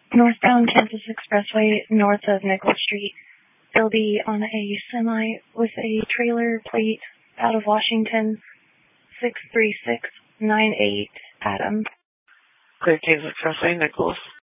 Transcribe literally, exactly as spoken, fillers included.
Northbound Kansas Expressway, north of Nichols Street. They'll be on a semi with a trailer plate out of Washington, six three six nine eight, Adam. Clear Kansas Expressway, Nichols.